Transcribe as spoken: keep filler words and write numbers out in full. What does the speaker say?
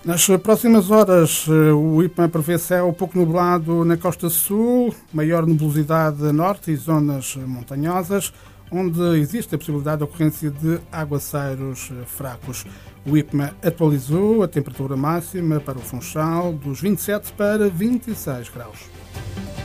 Nas próximas horas, o IPMA prevê céu pouco nublado na costa sul, maior nebulosidade a norte e zonas montanhosas, onde existe a possibilidade de ocorrência de aguaceiros fracos. O IPMA atualizou a temperatura máxima para o Funchal dos vinte e sete para vinte e seis graus.